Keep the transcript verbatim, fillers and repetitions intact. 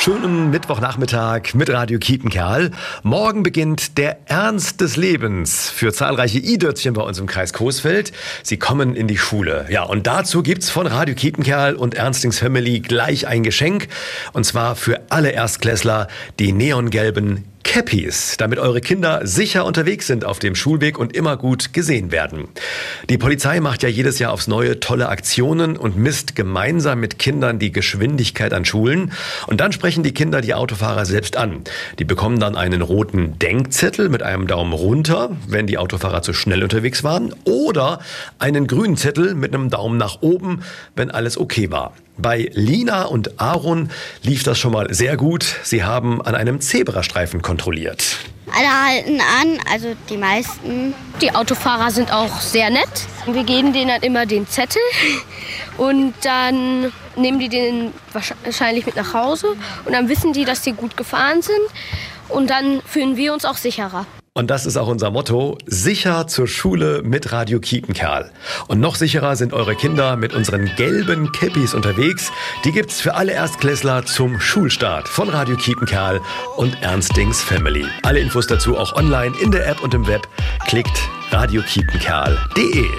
schönen Mittwochnachmittag mit Radio Kiepenkerl. Morgen beginnt der Ernst des Lebens für zahlreiche I-Dötzchen bei uns im Kreis Coesfeld. Sie kommen in die Schule. Ja, und dazu gibt's von Radio Kiepenkerl und Ernstings Family gleich ein Geschenk. Und zwar für alle Erstklässler die neongelben Cappies, damit eure Kinder sicher unterwegs sind auf dem Schulweg und immer gut gesehen werden. Die Polizei macht ja jedes Jahr aufs Neue tolle Aktionen und misst gemeinsam mit Kindern die Geschwindigkeit an Schulen. Und dann sprechen die Kinder die Autofahrer selbst an. Die bekommen dann einen roten Denkzettel mit einem Daumen runter, wenn die Autofahrer zu schnell unterwegs waren, oder einen grünen Zettel mit einem Daumen nach oben, wenn alles okay war. Bei Lina und Aaron lief das schon mal sehr gut. Sie haben an einem Zebrastreifen kontrolliert. Alle halten an, also die meisten. Die Autofahrer sind auch sehr nett. Wir geben denen dann immer den Zettel und dann nehmen die den wahrscheinlich mit nach Hause. Und dann wissen die, dass die gut gefahren sind und dann fühlen wir uns auch sicherer. Und das ist auch unser Motto: sicher zur Schule mit Radio Kiepenkerl. Und noch sicherer sind eure Kinder mit unseren gelben Cappies unterwegs. Die gibt's für alle Erstklässler zum Schulstart von Radio Kiepenkerl und Ernstings Family. Alle Infos dazu auch online in der App und im Web. Klickt radio kiepenkerl punkt de.